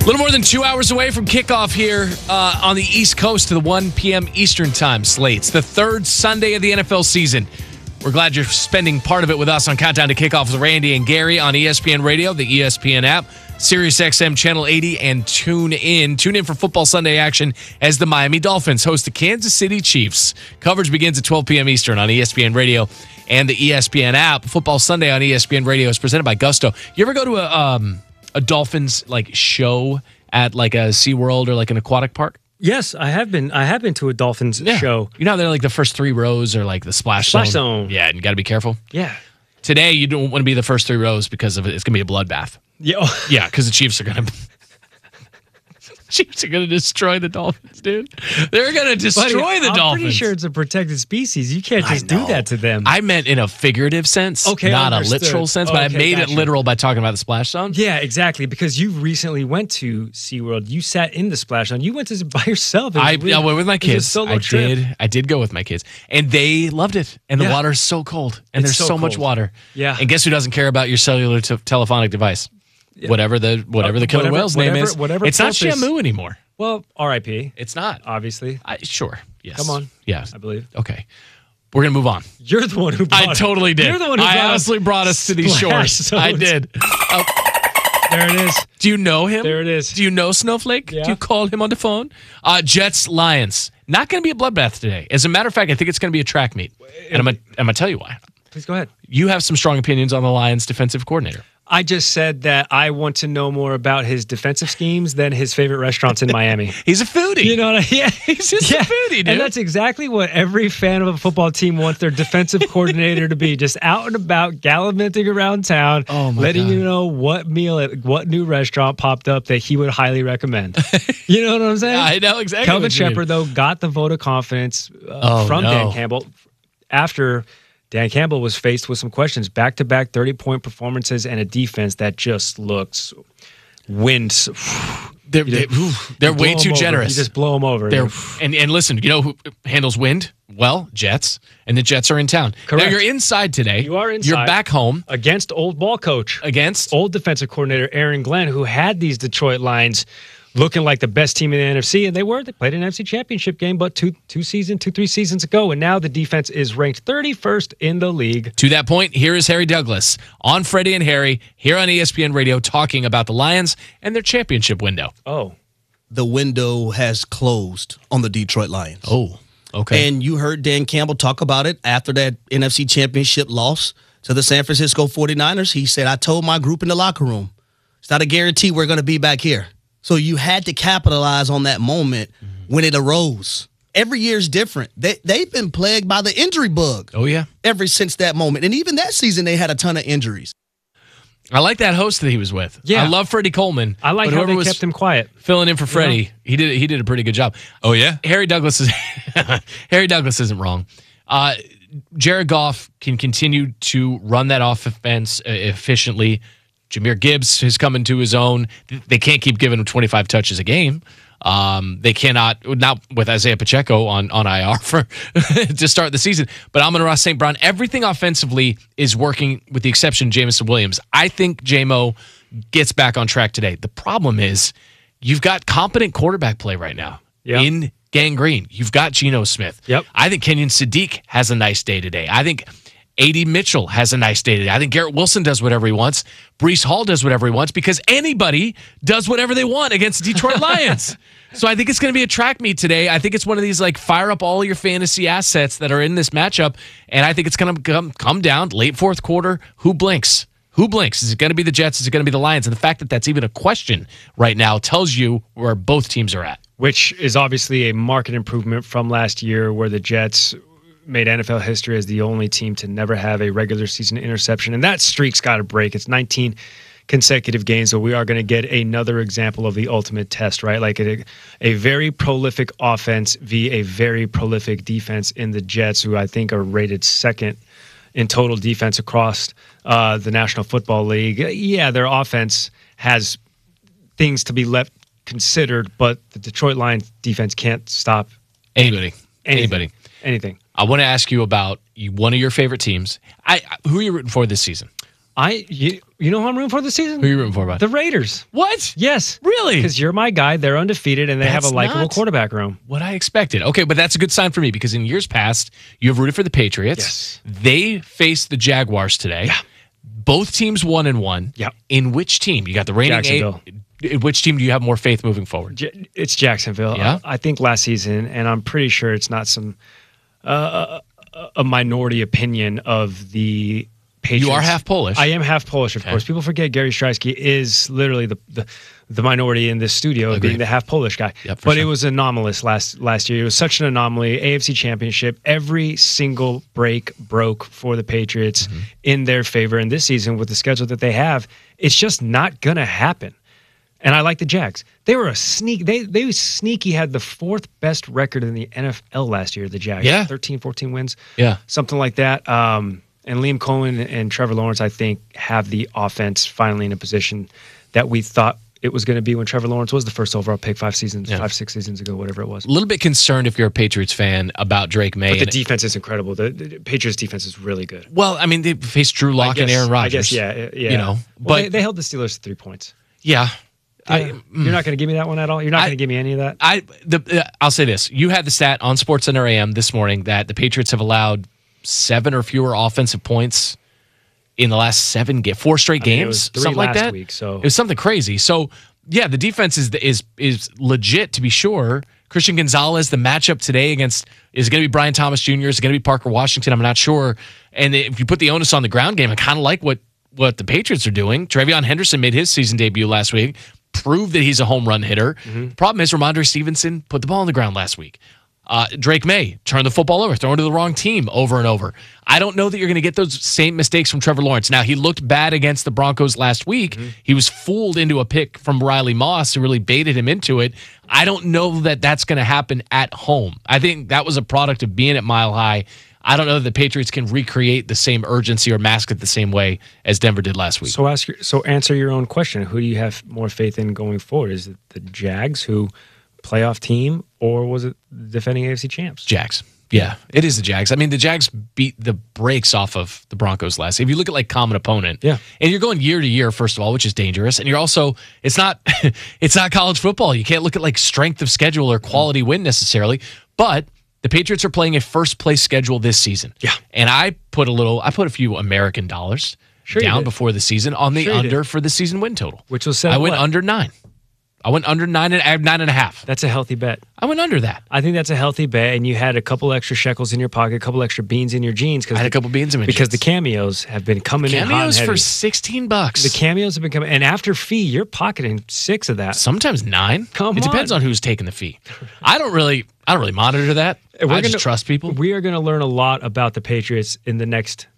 little more than 2 hours away from kickoff here on the East Coast to the 1 p.m. Eastern Time slates. The third Sunday of the NFL season. We're glad you're spending part of it with us on Countdown to Kickoff with Randy and Gary on ESPN Radio, the ESPN app, SiriusXM Channel 80, and tune in. Tune in for Football Sunday action as the Miami Dolphins host the Kansas City Chiefs. Coverage begins at 12 p.m. Eastern on ESPN Radio and the ESPN app. Football Sunday on ESPN Radio is presented by Gusto. You ever go to a Dolphins show at a SeaWorld or an aquatic park? Yes, I have been. I have been to a Dolphins show. You know how they're the first 3 rows are the splash zone? Yeah, and you got to be careful. Yeah. Today, you don't want to be the first 3 rows because it's going to be a bloodbath. Yeah. Yeah, because the Chiefs are going to... Chiefs are going to destroy the Dolphins, dude. They're going to destroy the Dolphins. I'm pretty sure it's a protected species. You can't just do that to them. I meant in a figurative sense, not a literal sense, but I made it literal by talking about the splash zone. Yeah, exactly, because you recently went to SeaWorld. You sat in the splash zone. You went to by yourself. I went with my kids. Solo trip. I did go with my kids, and they loved it. And the water is so cold, and there's so much water. Yeah. And guess who doesn't care about your cellular telephonic device? Yeah. Whatever the killer whale's name is. It's not Shamu anymore. Well, R.I.P. It's not. Obviously. Sure. Yes. Come on. Yes. I believe. Okay. We're going to move on. You're the one who brought it. I totally did. You're the one who honestly brought us to these shores. Zones. I did. There it is. Do you know him? There it is. Do you know Snowflake? Yeah. Do you call him on the phone? Jets, Lions. Not going to be a bloodbath today. As a matter of fact, I think it's going to be a track meet. And I'm going to tell you why. Please go ahead. You have some strong opinions on the Lions defensive coordinator. I just said that I want to know more about his defensive schemes than his favorite restaurants in Miami. He's a foodie. You know what I mean? Yeah. He's just a foodie, dude. And that's exactly what every fan of a football team wants their defensive coordinator to be. Just out and about, gallivanting around town, letting you know what meal at what new restaurant popped up that he would highly recommend. You know what I'm saying? I know exactly. Kelvin Shepard, though, got the vote of confidence from Dan Campbell after Dan Campbell was faced with some questions. Back-to-back 30-point performances and a defense that just looks wins. They're way too generous. You just blow them over. And listen, you know who handles wind? Well, Jets. And the Jets are in town. Correct. Now, you're inside today. You are inside. You're back home. Against old ball coach. Against? Old defensive coordinator Aaron Glenn, who had these Detroit Lions looking like the best team in the NFC, and they were. They played an NFC championship game, but 3 seasons ago, and now the defense is ranked 31st in the league. To that point, here is Harry Douglas on Freddie and Harry here on ESPN Radio talking about the Lions and their championship window. Oh. The window has closed on the Detroit Lions. Oh, okay. And you heard Dan Campbell talk about it after that NFC championship loss to the San Francisco 49ers. He said, I told my group in the locker room, it's not a guarantee we're going to be back here. So you had to capitalize on that moment when it arose. Every year is different. They've been plagued by the injury bug. Oh, yeah. Ever since that moment. And even that season, they had a ton of injuries. I like that host that he was with. Yeah. I love Freddie Coleman. I like how they kept him quiet. Filling in for Freddie. He did a pretty good job. Oh, yeah? Harry Douglas isn't wrong. Jared Goff can continue to run that offense efficiently. Jahmyr Gibbs has come into his own. They can't keep giving him 25 touches a game. They cannot, not with Isaiah Pacheco on IR for to start the season. But Amon-Ra St. Brown, everything offensively is working with the exception of Jameson Williams. I think J-Mo gets back on track today. The problem is you've got competent quarterback play right now in Gang Green. You've got Geno Smith. Yep. I think Kenyon Sadiq has a nice day today. I think A.D. Mitchell has a nice day today. I think Garrett Wilson does whatever he wants. Breece Hall does whatever he wants because anybody does whatever they want against the Detroit Lions. So I think it's going to be a track meet today. I think it's one of these fire up all your fantasy assets that are in this matchup, and I think it's going to come down late fourth quarter. Who blinks? Who blinks? Is it going to be the Jets? Is it going to be the Lions? And the fact that that's even a question right now tells you where both teams are at. Which is obviously a marked improvement from last year where the Jets made NFL history as the only team to never have a regular season interception. And that streak's got to break. It's 19 consecutive games, so we are going to get another example of the ultimate test, right? Like a very prolific offense via a very prolific defense in the Jets, who I think are rated second in total defense across the National Football League. Yeah, their offense has things to be left considered, but the Detroit Lions defense can't stop anybody. Anything. I want to ask you about one of your favorite teams. Who are you rooting for this season? You know who I'm rooting for this season? Who are you rooting for, bud? The Raiders. What? Yes. Really? Because you're my guy. They're undefeated, and they have a That's likable not quarterback room. what I expected. Okay, but that's a good sign for me because in years past, you have rooted for the Patriots. Yes. They faced the Jaguars today. Yeah. Both teams 1-1. Yep. In which team? You got the reigning Jacksonville. In which team do you have more faith moving forward? It's Jacksonville. Yeah? I think last season, and I'm pretty sure it's not some a minority opinion of the Patriots. You are half Polish. I am half Polish, of course. People forget Gary Streisky is literally the minority in this studio, Agreed. being the half Polish guy. Yep, for but sure. it was anomalous last year. It was such an anomaly. AFC Championship, every single break broke for the Patriots in their favor. And this season, with the schedule that they have, it's just not going to happen. And I like the Jags. They were a sneak. They sneaky had the fourth best record in the NFL last year, the Jags. Yeah. 13, 14 wins. Yeah. Something like that. And Liam Cohen and Trevor Lawrence, I think, have the offense finally in a position that we thought it was going to be when Trevor Lawrence was the first overall pick 6 seasons ago, whatever it was. A little bit concerned if you're a Patriots fan about Drake May. But the defense is incredible. The Patriots defense is really good. Well, I mean, they faced Drew Lock and Aaron Rodgers. I guess, yeah. You know, Well, but they held the Steelers to 3 points. yeah. You're not going to give me that one at all? You're not going to give me any of that? I'll say this. You had the stat on SportsCenter AM this morning that the Patriots have allowed 7 or fewer offensive points in the last 4 straight games, it was 3 something like last that. week, so. It was something crazy. So, yeah, the defense is legit, to be sure. Christian Gonzalez, the matchup today is it going to be Brian Thomas Jr., is it going to be Parker Washington? I'm not sure. And if you put the onus on the ground game, I kind of like what the Patriots are doing. TreVeyon Henderson made his season debut last week, proved that he's a home run hitter. The problem is Ramondre Stevenson put the ball on the ground last week. Drake May turned the football over, throwing to the wrong team over and over. I don't know that you're going to get those same mistakes from Trevor Lawrence. Now, he looked bad against the Broncos last week. He was fooled into a pick from Riley Moss, who really baited him into it. I don't know that that's going to happen at home. I think that was a product of being at Mile High. I don't know that the Patriots can recreate the same urgency or mask it the same way as Denver did last week. So answer your own question. Who do you have more faith in going forward? Is it the Jags, who playoff team, or was it defending AFC champs? Jags. Yeah, it is the Jags. I mean, the Jags beat the brakes off of the Broncos last. If you look at like common opponent, yeah, and you're going year to year, first of all, which is dangerous, and you're also it's not college football. You can't look at like strength of schedule or quality win necessarily, but the Patriots are playing a first place schedule this season. Yeah, and I put a few American dollars down before the season on the under for the season win total, which was set. I went under 9. I went under 9 and I have 9.5. That's a healthy bet. I went under that. I think that's a healthy bet, and you had a couple extra shekels in your pocket, a couple extra beans in your jeans. I had a couple beans in my jeans. Because the cameos have been coming in hot and Cameos heavy. for $16. The cameos have been coming, and after fee, you're pocketing 6 of that. Sometimes 9. Come It depends on who's taking the fee. I don't really monitor that. I just trust people. We are going to learn a lot about the Patriots in the next,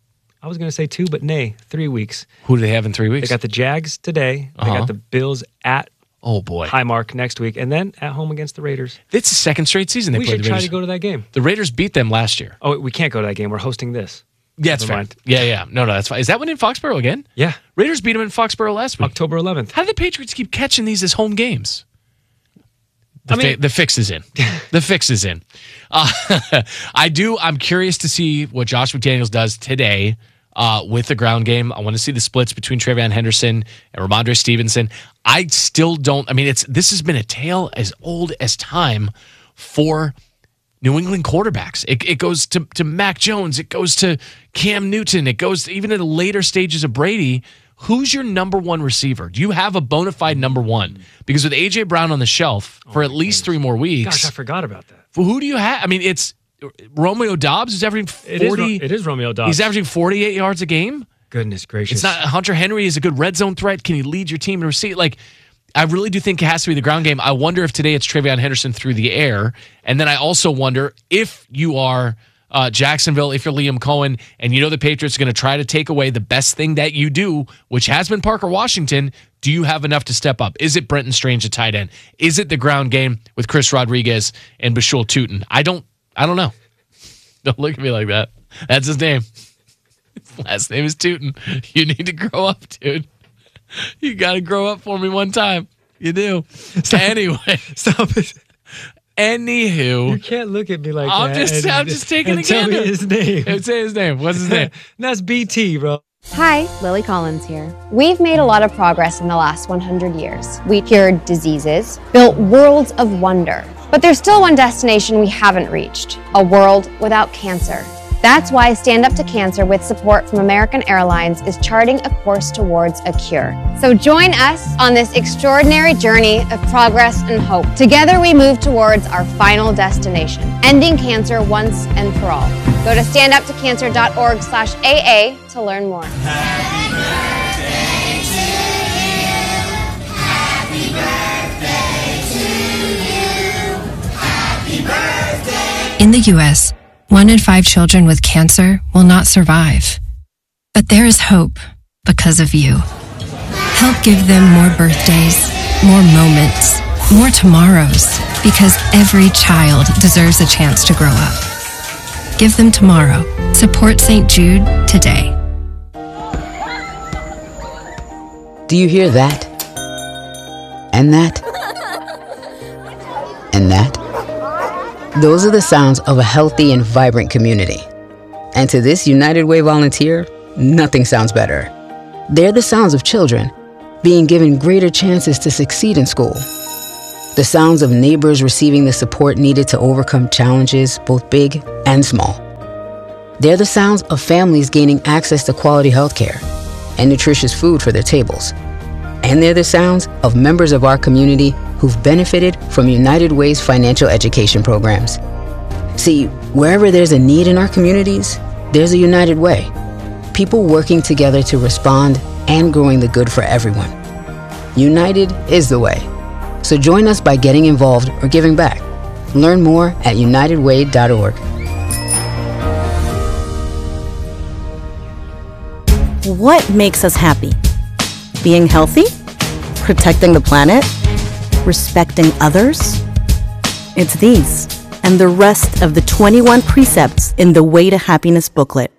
I was going to say 2, but 3 weeks. Who do they have in 3 weeks? They got the Jags today. They got the Bills at Highmark next week, and then at home against the Raiders. It's the second straight season they we played should the Raiders. try to go to that game. The Raiders beat them last year. Oh, we can't go to that game. We're hosting this. Yeah, that's fair. Yeah. No, that's fine. Is that one in Foxborough again? Yeah. Raiders beat them in Foxborough last week. October 11th. How do the Patriots keep catching these as home games? The fix is in. The fix is in. I'm curious to see what Josh McDaniels does today with the ground game. I want to see the splits between TreVeyon Henderson and Ramondre Stevenson. I still don't. I mean, this has been a tale as old as time for New England quarterbacks. It goes to Mac Jones. It goes to Cam Newton. It goes to even in the later stages of Brady. Who's your number one receiver? Do you have a bona fide number one? Because with A.J. Brown on the shelf for at least 3 more weeks. Gosh, I forgot about that. Who do you have? I mean, it's Romeo Dobbs who's averaging 40. It is Romeo Dobbs. He's averaging 48 yards a game. Goodness gracious. It's not Hunter Henry is a good red zone threat. Can he lead your team to receive? Like, I really do think it has to be the ground game. I wonder if today it's TreVeyon Henderson through the air. And then I also wonder if you are Jacksonville, if you're Liam Cohen, and you know the Patriots are going to try to take away the best thing that you do, which has been Parker Washington, do you have enough to step up? Is it Brenton Strange at tight end? Is it the ground game with Chris Rodriguez and Bashul Tutin? I don't know. Don't look at me like that. That's his name. His last name is Tutin. You need to grow up, dude. You got to grow up for me one time. You do. Anyway. Stop it. Anywho. You can't look at me like I'm that. I'm just taking a tell gander. me his name. Say his name. What's his name? That's BT, bro. Hi, Lily Collins here. We've made a lot of progress in the last 100 years. We cured diseases, built worlds of wonder. But there's still one destination we haven't reached, a world without cancer. That's why Stand Up to Cancer, with support from American Airlines, is charting a course towards a cure. So join us on this extraordinary journey of progress and hope. Together we move towards our final destination, ending cancer once and for all. Go to standuptocancer.org/AA to learn more. Happy birthday to you. Happy birthday to you. Happy birthday. In the U.S., 1 in 5 children with cancer will not survive. But there is hope because of you. Help give them more birthdays, more moments, more tomorrows, because every child deserves a chance to grow up. Give them tomorrow. Support St. Jude today. Do you hear that? And that? And that? Those are the sounds of a healthy and vibrant community. And to this United Way volunteer, nothing sounds better. They're the sounds of children being given greater chances to succeed in school. The sounds of neighbors receiving the support needed to overcome challenges, both big and small. They're the sounds of families gaining access to quality healthcare and nutritious food for their tables. And they're the sounds of members of our community who've benefited from United Way's financial education programs. See, wherever there's a need in our communities, there's a United Way. People working together to respond and growing the good for everyone. United is the way. So join us by getting involved or giving back. Learn more at unitedway.org. What makes us happy? Being healthy? Protecting the planet? Respecting others? It's these and the rest of the 21 precepts in the Way to Happiness booklet.